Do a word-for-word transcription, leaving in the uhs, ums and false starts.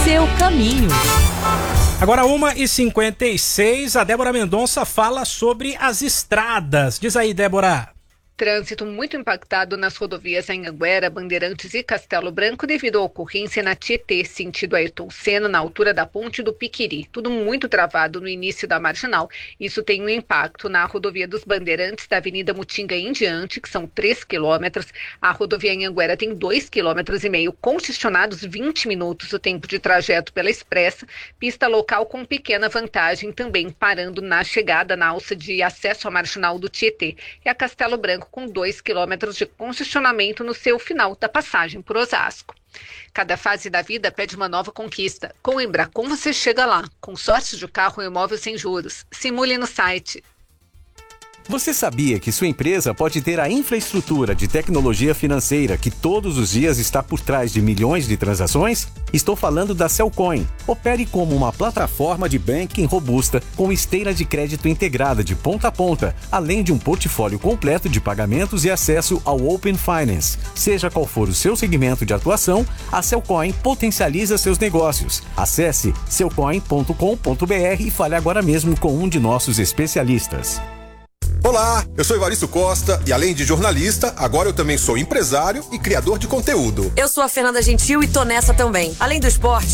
seu caminho. Agora uma e cinquenta e seis, a Débora Mendonça fala sobre as estradas. Diz aí, Débora. Trânsito muito impactado nas rodovias Anhanguera, Bandeirantes e Castelo Branco devido à ocorrência na Tietê, sentido Ayrton Senna, na altura da ponte do Piquiri. Tudo muito travado no início da marginal. Isso tem um impacto na rodovia dos Bandeirantes, da Avenida Mutinga em diante, que são três quilômetros. A rodovia Anhanguera tem dois quilômetros e meio, congestionados vinte minutos o tempo de trajeto pela expressa. Pista local com pequena vantagem, também parando na chegada na alça de acesso à marginal do Tietê. E a Castelo Branco com dois quilômetros de congestionamento no seu final da passagem por Osasco. Cada fase da vida pede uma nova conquista. Com o Embracon você chega lá. Consórcio de carro e imóvel sem juros. Simule no site. Você sabia que sua empresa pode ter a infraestrutura de tecnologia financeira que todos os dias está por trás de milhões de transações? Estou falando da Cellcoin. Opere como uma plataforma de banking robusta com esteira de crédito integrada de ponta a ponta, além de um portfólio completo de pagamentos e acesso ao Open Finance. Seja qual for o seu segmento de atuação, a Cellcoin potencializa seus negócios. Acesse cellcoin ponto com ponto br e fale agora mesmo com um de nossos especialistas. Olá, eu sou Evaristo Costa e além de jornalista, agora eu também sou empresário e criador de conteúdo. Eu sou a Fernanda Gentil e tô nessa também. Além do esporte,